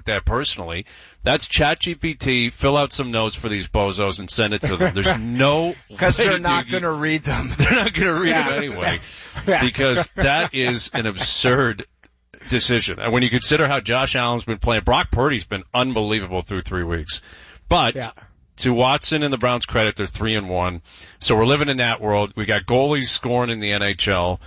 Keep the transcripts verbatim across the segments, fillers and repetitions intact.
that personally. That's ChatGPT. Fill out some notes for these bozos and send it to them. There's no because they're not going to read them. They're not going to read yeah. them anyway, because that is an absurd decision. And when you consider how Josh Allen's been playing, Brock Purdy's been unbelievable through three weeks. But yeah. to Watson and the Browns' credit, they're three and one. So we're living in that world. We got goalies scoring in the N H L.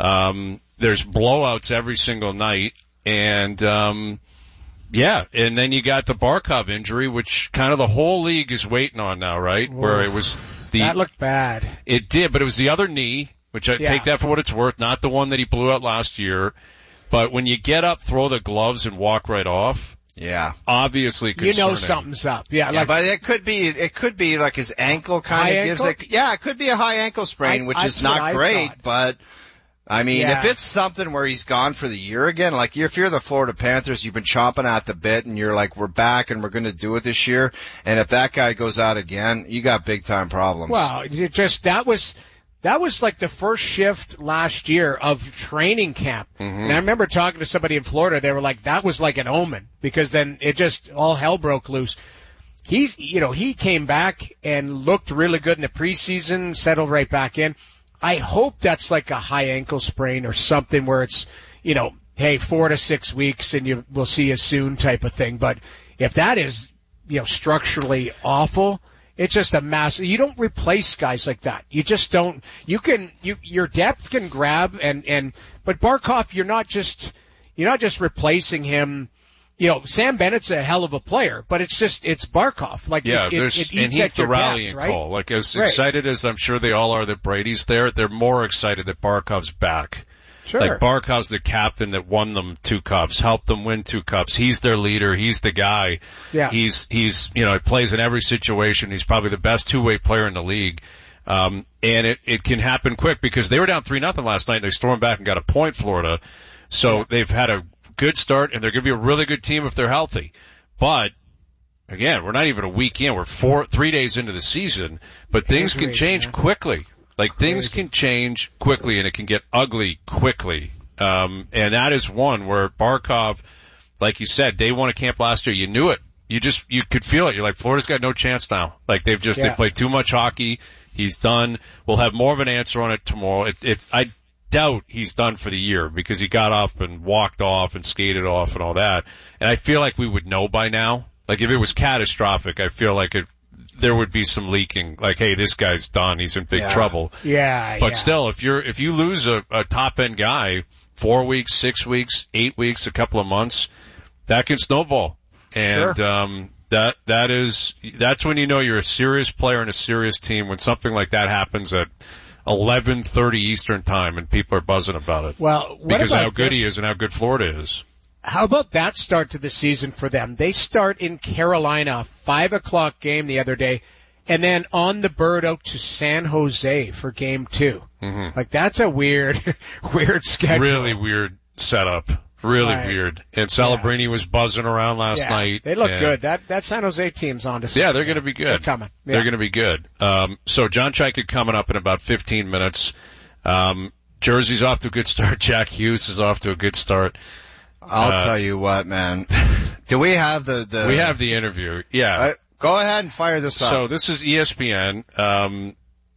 Um, there's blowouts every single night, and um, yeah, and then you got the Barkov injury, which kind of the whole league is waiting on now, right? Whoa. Where it was the that looked bad. It did, but it was the other knee, which I yeah. take that for what it's worth, not the one that he blew out last year. But when you get up, throw the gloves, and walk right off. Yeah. Obviously concerning. You know something's up. Yeah, yeah like, but it could be, it could be like his ankle kind of gives ankle? it, yeah, it could be a high ankle sprain, I, which I, is not great, thought. but I mean, yeah. if it's something where he's gone for the year again, like if you're the Florida Panthers, you've been chomping at the bit and you're like, we're back and we're going to do it this year. And if that guy goes out again, you got big time problems. Well, it just, that was, That was like the first shift last year of training camp. Mm-hmm. And I remember talking to somebody in Florida, they were like, that was like an omen, because then it just, all hell broke loose. He, you know, he came back and looked really good in the preseason, settled right back in. I hope that's like a high ankle sprain or something where it's, you know, hey, four to six weeks and you will see you soon type of thing. But if that is, you know, structurally awful, it's just a massive, you don't replace guys like that. You just don't, you can, you, your depth can grab and, and, but Barkov, you're not just, you're not just replacing him. You know, Sam Bennett's a hell of a player, but it's just, it's Barkov. Like, yeah, it, it, there's, it and he's the rallying depth, right? call. Like, as right. excited as I'm sure they all are that Brady's there, they're more excited that Barkov's back. Sure. Like, Barkov's the captain that won them two cups, helped them win two cups. He's their leader. He's the guy. Yeah. He's, he's, you know, he plays in every situation. He's probably the best two-way player in the league. Um, and it, it can happen quick because they were down three nothing last night and they stormed back and got a point, Florida. So yeah. they've had a good start and they're going to be a really good team if they're healthy. But, again, we're not even a week in. We're four, three days into the season, but things can change quickly. Like, things can change quickly, and it can get ugly quickly. Um, and that is one where Barkov, like you said, day one of camp last year, you knew it. You just, you could feel it. You're like, Florida's got no chance now. Like, they've just, yeah. they played too much hockey. He's done. We'll have more of an answer on it tomorrow. It, it's, I doubt he's done for the year because he got up and walked off and skated off and all that. And I feel like we would know by now. Like, if it was catastrophic, I feel like it, there would be some leaking, like, hey, this guy's done, he's in big yeah. trouble. Yeah, But yeah. still, if you're, if you lose a, a top end guy, four weeks, six weeks, eight weeks, a couple of months, that can snowball. And, sure. um, that, that is, that's when you know you're a serious player and a serious team, when something like that happens at eleven thirty Eastern time and people are buzzing about it. Well, what because of about how good this? he is and how good Florida is. How about that start to the season for them? They start in Carolina, five o'clock game the other day, and then on the bird out to San Jose for game two. Mm-hmm. Like, that's a weird, weird schedule. Really weird setup. Really right. weird. And Celebrini yeah. was buzzing around last yeah, night. They look and, good. That that San Jose team's on to something. Yeah, they're going to be good. They're coming. Yeah. They're going to be good. Um, so John Chayka coming up in about fifteen minutes. Um, Jersey's off to a good start. Jack Hughes is off to a good start. I'll uh, tell you what, man. Do we have the, the We have the interview. Yeah. Uh, go ahead and fire this up. So this is E S P N, um,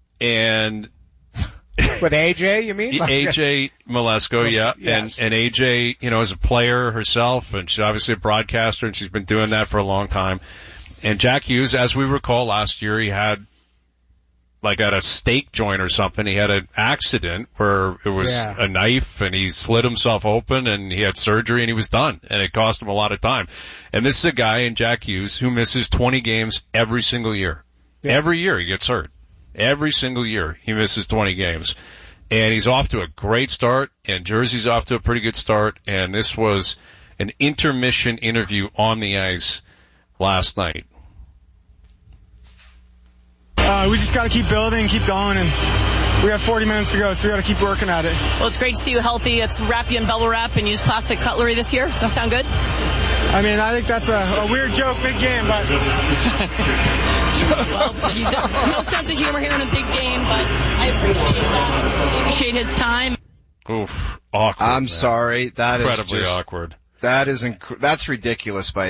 and with A J, you mean? A J Malesko, yeah. Yes. And, and A J, you know, is a player herself, and she's obviously a broadcaster, and she's been doing that for a long time. And Jack Hughes, as we recall last year, he had, like at a steak joint or something, he had an accident where it was yeah. a knife and he slit himself open and he had surgery and he was done, and it cost him a lot of time. And this is a guy in Jack Hughes who misses twenty games every single year. Yeah. Every year he gets hurt. Every single year he misses twenty games. And he's off to a great start, and Jersey's off to a pretty good start, and this was an intermission interview on the ice last night. Uh, we just got to keep building and keep going, and we have forty minutes to go, so we got to keep working at it. Well, it's great to see you healthy. Let's wrap you in bubble wrap and use plastic cutlery this year. Does that sound good? I mean, I think that's a, a weird joke, big game, but... Well, you don't, no sense of humor here in a big game, but I appreciate that. Appreciate his time. Oof, awkward. I'm man. sorry. That Incredibly is just, awkward. That is inc- that's ridiculous by